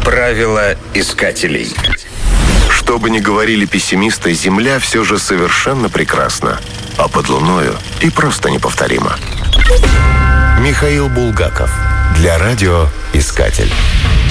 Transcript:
Правила искателей. Что бы ни говорили пессимисты, Земля все же совершенно прекрасна. А под Луною и просто неповторима. Михаил Булгаков. Для радио «Искатель».